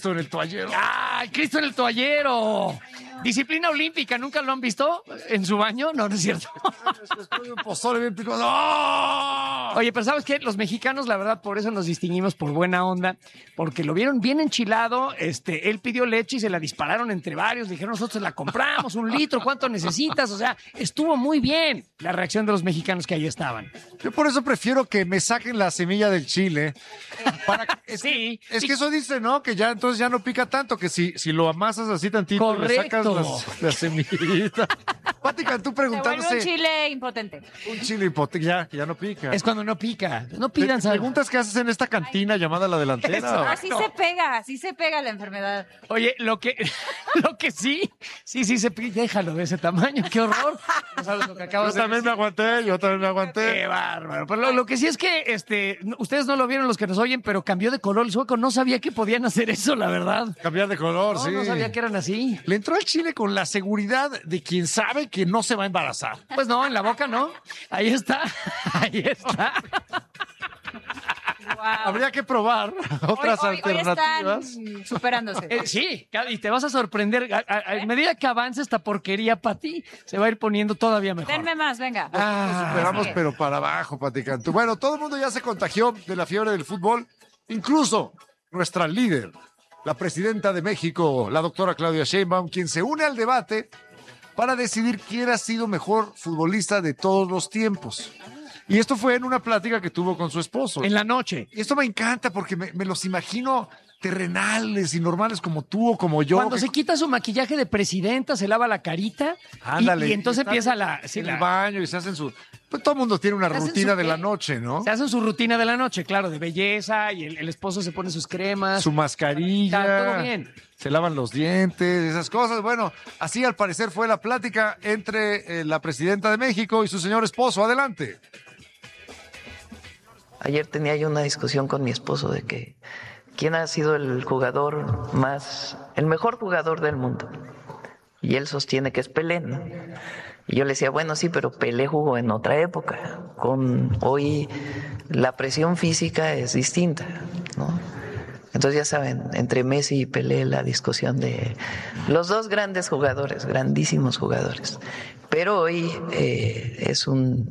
Cristo en el toallero. ¡Ay, Cristo en el toallero! Disciplina olímpica, ¿nunca lo han visto en su baño? No, no es cierto. Después de un pozole bien picado. ¡Oh! Oye, pero ¿sabes qué? Los mexicanos, la verdad, por eso nos distinguimos por buena onda, porque lo vieron bien enchilado, él pidió leche y se la dispararon entre varios, dijeron, nosotros la compramos, 1 litro, ¿cuánto necesitas? O sea, estuvo muy bien la reacción de los mexicanos que ahí estaban. Yo por eso prefiero que me saquen la semilla del chile. Sí. Es que eso dice, ¿no? Que ya entonces ya no pica tanto, que si lo amasas así tantito y le sacas la semillita. Pati Cantú Se vuelve preguntándose. un chile impotente. Un chile impotente, ya no pica. Es cuando no pica. No pidan sal. Preguntas qué haces en esta cantina llamada La Delantera. Así se pega la enfermedad. Oye, lo que sí, se pica. Déjalo de ese tamaño, qué horror. No sabes lo que acabas de decir. Yo también me aguanté. Qué bárbaro. Pero lo que sí es que ustedes no lo vieron los que nos oyen, pero cambió de color el sueco. No sabía que podían hacer eso, la verdad. Cambiar de color, sí. No sabía que eran así. Le entró al chile con la seguridad de quien sabe que no se va a embarazar. Pues no, en la boca no. Ahí está. Ahí está. Wow. Habría que probar otras Hoy alternativas. están superándose. Sí, y te vas a sorprender. A medida que avance esta porquería para ti, se va a ir poniendo todavía mejor. Denme más, venga. Esperamos, sigue. pero para abajo, Pati Cantú. Bueno, todo el mundo ya se contagió de la fiebre del fútbol, incluso nuestra líder, la presidenta de México, la doctora Claudia Sheinbaum, quien se une al debate para decidir quién ha sido mejor futbolista de todos los tiempos. Y esto fue en una plática que tuvo con su esposo. En la noche. Y esto me encanta porque me los imagino terrenales y normales como tú o como yo. Cuando se quita su maquillaje de presidenta, se lava la carita. Ándale. Y entonces Están empieza en el baño y se hacen su... Pues todo el mundo tiene una ¿Se hacen rutina su de qué? la noche, ¿no? Se hacen su rutina de la noche, claro, de belleza, y el esposo se pone sus cremas. Su mascarilla. Está todo bien. Se lavan los dientes, esas cosas. Bueno, así al parecer fue la plática entre la presidenta de México y su señor esposo. Adelante. Ayer tenía yo una discusión con mi esposo de que quién ha sido el mejor jugador del mundo. Y él sostiene que es Pelé, ¿no? Y yo le decía, bueno, sí, pero Pelé jugó en otra época. Hoy la presión física es distinta, ¿no? Entonces ya saben, entre Messi y Pelé la discusión de los dos grandes jugadores, grandísimos jugadores. Pero hoy es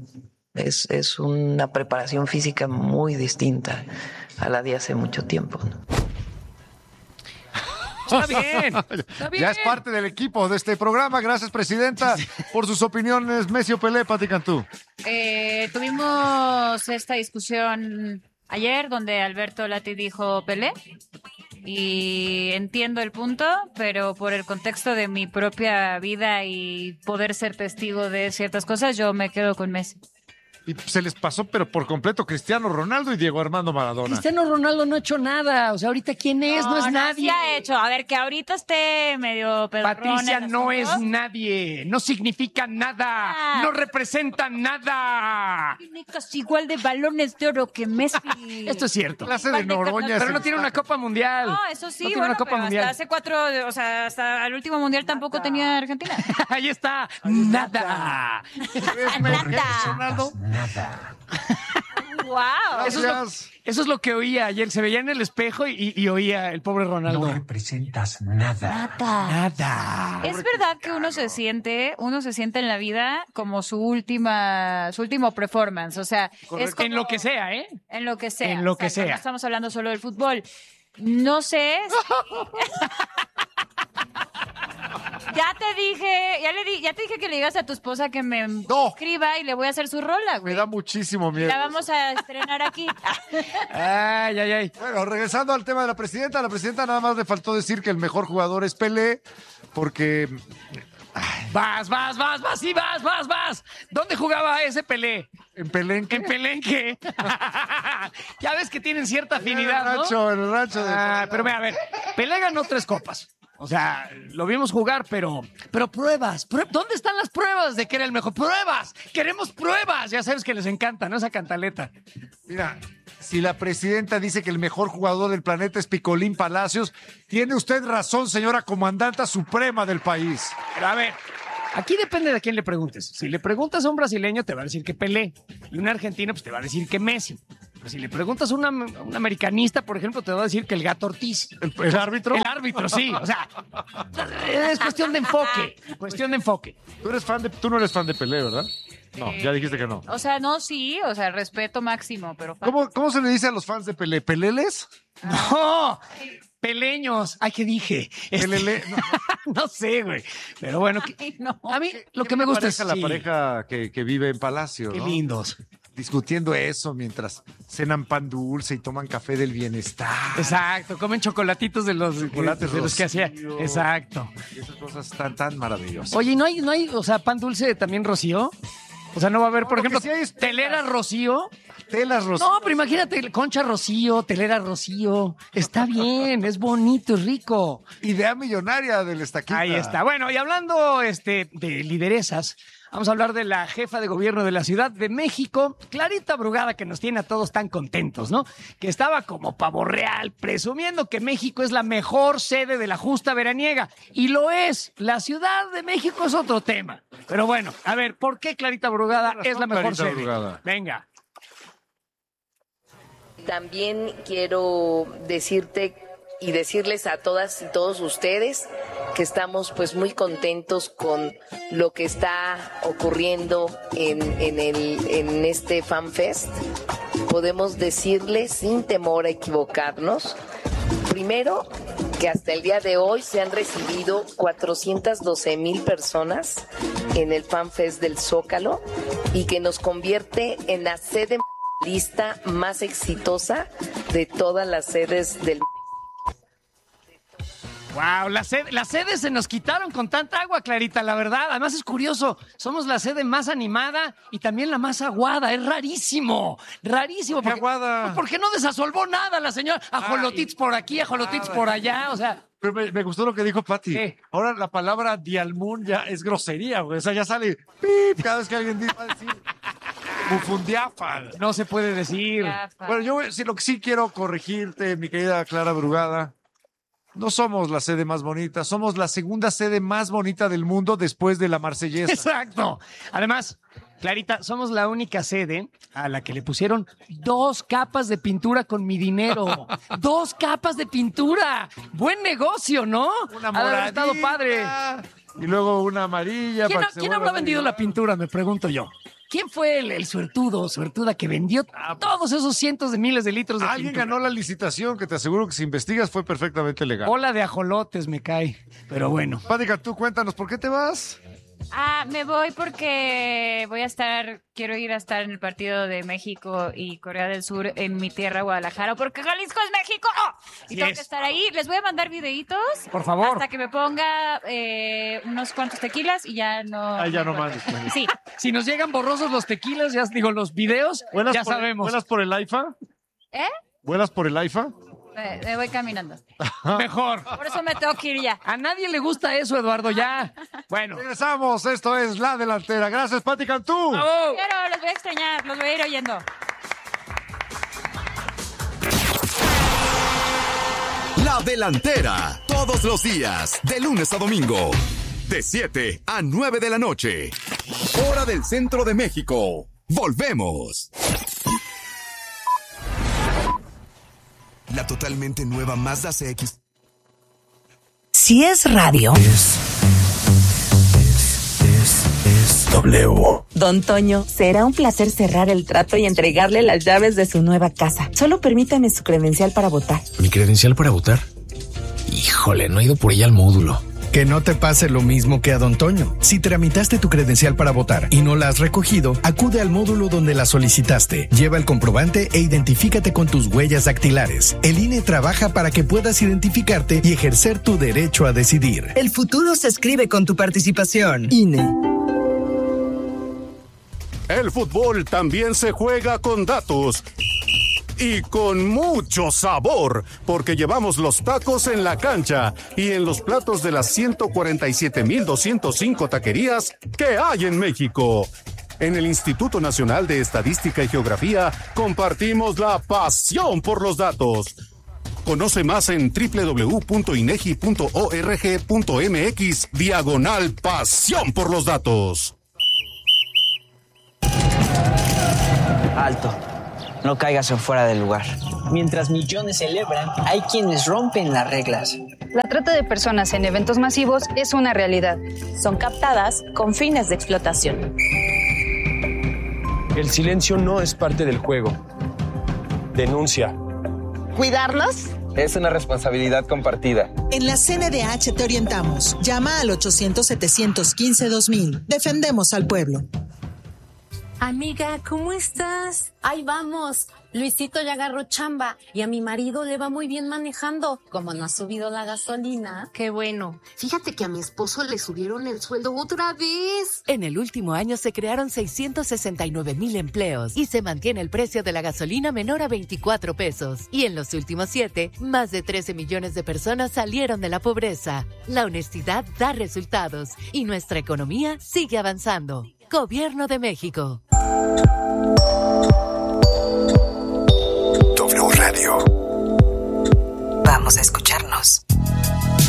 una preparación física muy distinta a la de hace mucho tiempo, ¿no? Está bien, está bien. Ya es parte del equipo de este programa. Gracias, presidenta, por sus opiniones. Messi o Pelé, Pati Cantú. Tuvimos esta discusión ayer donde Alberto Lati dijo Pelé y entiendo el punto, pero por el contexto de mi propia vida y poder ser testigo de ciertas cosas, yo me quedo con Messi. Y se les pasó, pero por completo, Cristiano Ronaldo y Diego Armando Maradona. Cristiano Ronaldo no ha hecho nada. O sea, ahorita, ¿quién es? No es nadie. Sí ha hecho. A ver, que ahorita esté medio pedorrón. Patricia el no asunto. es nadie. No significa nada. Ah. No representa nada. Tiene casi igual de balones de oro que Messi. Esto es cierto. Clase de Noroña. Pero no tiene una Copa Mundial. No, eso sí, No tiene bueno, una Copa pero Mundial. hasta hace 4, o sea, hasta el último Mundial tampoco tenía Argentina. Ahí está. Nada. Ronaldo. ¡Wow! Eso es lo que oía ayer. Se veía en el espejo y oía el pobre Ronaldo. No representas nada. Nada. Es verdad que uno se siente en la vida como su último performance, o sea, es como, En lo que sea, ¿eh? en lo que sea. En lo que O sea, sea. No estamos hablando solo del fútbol. No sé. Ya te dije que le digas a tu esposa que me escriba y le voy a hacer su rola, güey. Me da muchísimo miedo. La vamos a estrenar aquí. Ay. Bueno, regresando al tema de la presidenta nada más le faltó decir que el mejor jugador es Pelé, porque... Vas. ¿Dónde jugaba ese Pelé? En Pelenque. En Pelenque. Ya ves que tienen cierta afinidad, En el rancho. Pero mira, a ver, Pelé ganó 3 copas. O sea, lo vimos jugar, pero pruebas. ¿Dónde están las pruebas de que era el mejor? ¡Pruebas! ¡Queremos pruebas! Ya sabes que les encanta, ¿no? Esa cantaleta. Mira, si la presidenta dice que el mejor jugador del planeta es Picolín Palacios, tiene usted razón, señora comandanta suprema del país. Pero a ver, aquí depende de quién le preguntes. Si le preguntas a un brasileño, te va a decir que Pelé. Y un argentino, pues te va a decir que Messi. Pues si le preguntas a un americanista, por ejemplo, te va a decir que el Gato Ortiz. ¿El árbitro? El árbitro, sí. O sea, es cuestión de enfoque. Cuestión de enfoque. Tú no eres fan de Pelé, ¿verdad? No, ya dijiste que no. O sea, no, sí, o sea, respeto máximo, pero... ¿Cómo se le dice a los fans de Pelé? ¿Peleles? No, peleños. Ay, ¿qué dije? Pelele, No sé, güey. Pero bueno, Ay, no. a mí lo que me gusta es... la sí, pareja que vive en Palacio, qué ¿no? lindos. Discutiendo eso mientras cenan pan dulce y toman café del bienestar. Exacto, comen chocolatitos de los Chocolates de los que hacía. Rocío. Exacto. Y esas cosas tan maravillosas. Oye, ¿y no hay, o sea, pan dulce también Rocío? O sea, no va a haber, por lo que ejemplo, sí hay es telera Rocío. Telas Rocío. No, pero imagínate, concha Rocío, telera Rocío. Está bien, es bonito, es rico. Idea millonaria del Estaquita. Ahí está. Bueno, y hablando de lideresas, vamos a hablar de la jefa de gobierno de la Ciudad de México, Clarita Brugada, que nos tiene a todos tan contentos, ¿no? Que estaba como pavo real, presumiendo que México es la mejor sede de la justa veraniega. Y lo es. La Ciudad de México es otro tema. Pero bueno, a ver, ¿por qué Clarita Brugada es la mejor Clarita sede? Brugada. Venga. También quiero decirte y decirles a todas y todos ustedes que estamos pues muy contentos con lo que está ocurriendo en este FanFest. Podemos decirles sin temor a equivocarnos, primero, que hasta el día de hoy se han recibido 412,000 personas en el FanFest del Zócalo y que nos convierte en la sede lista más exitosa de todas las sedes del... Wow, las sedes se nos quitaron con tanta agua, Clarita, la verdad. Además es curioso, somos la sede más animada y también la más aguada. Es rarísimo, rarísimo. ¿Qué aguada? Pues porque no desasolvó nada la señora. Ajolotits por aquí, ajolotits por allá, o sea... Pero me gustó lo que dijo Pati. ¿Qué? Ahora la palabra dialmún ya es grosería, güey. O sea, ya sale pip cada vez que alguien va a decir bufundiafa. No se puede decir. Bueno, yo lo que sí quiero corregirte, mi querida Clara Brugada. No somos la sede más bonita, somos la segunda sede más bonita del mundo después de la Marsellesa. Exacto. Además, Clarita, somos la única sede a la que le pusieron 2 capas de pintura con mi dinero. 2 capas de pintura. Buen negocio, ¿no? Una Ha de haber moradita estado padre. y luego una amarilla. ¿Quién, para que se quién vuelva habrá vendido la pintura? Me pregunto yo. ¿Quién fue el suertudo o suertuda que vendió todos esos cientos de miles de litros de Alguien pintura? ganó la licitación, que te aseguro que si investigas fue perfectamente legal. Ola de ajolotes me cae. Pero bueno. Pática, tú cuéntanos, ¿por qué te vas? Me voy porque quiero ir a estar en el partido de México y Corea del Sur en mi tierra, Guadalajara, porque Jalisco es México. Y Así tengo es. que estar ahí. Les voy a mandar videitos. Por favor. Hasta que me ponga unos cuantos tequilas y ya no... Ay, ya no mandes. Sí. Si nos llegan borrosos los tequilas, los videos, ya sabemos. ¿Vuelas por el AIFA? ¿Eh? ¿Vuelas por el AIFA? Me voy caminando. Mejor. Por eso me tengo que ir ya. A nadie le gusta eso, Eduardo, ya. Bueno. Regresamos, esto es La Delantera. Gracias, Pati Cantú. ¡Bravo! Pero los voy a extrañar, los voy a ir oyendo. La Delantera, todos los días, de lunes a domingo, de 7 a 9 de la noche. Hora del centro de México. Volvemos. La totalmente nueva Mazda CX. Si es radio. Es W. Don Toño, será un placer cerrar el trato y entregarle las llaves de su nueva casa. Solo permítame su credencial para votar. ¿Mi credencial para votar? Híjole, no he ido por ella al módulo. Que no te pase lo mismo que a Don Toño. Si tramitaste tu credencial para votar y no la has recogido, acude al módulo donde la solicitaste. Lleva el comprobante e identifícate con tus huellas dactilares. El INE trabaja para que puedas identificarte y ejercer tu derecho a decidir. El futuro se escribe con tu participación. INE. El fútbol también se juega con datos. Y con mucho sabor, porque llevamos los tacos en la cancha y en los platos de las 147,205 taquerías que hay en México. En el Instituto Nacional de Estadística y Geografía compartimos la pasión por los datos. Conoce más en www.inegi.org.mx/pasión por los datos. Alto. no caigas en fuera del lugar. Mientras millones celebran, hay quienes rompen las reglas. La trata de personas en eventos masivos es una realidad. Son captadas con fines de explotación. El silencio no es parte del juego. Denuncia. ¿Cuidarlos? Es una responsabilidad compartida. En la CNDH te orientamos. Llama al 800-715-2000. Defendemos al pueblo. Amiga, ¿cómo estás? Ahí vamos. Luisito ya agarró chamba y a mi marido le va muy bien manejando. Como no ha subido la gasolina. Qué bueno. Fíjate que a mi esposo le subieron el sueldo otra vez. En el último año se crearon 669,000 empleos y se mantiene el precio de la gasolina menor a 24 pesos. Y en los últimos 7, más de 13 millones de personas salieron de la pobreza. La honestidad da resultados y nuestra economía sigue avanzando. Gobierno de México. W Radio. Vamos a escuchar.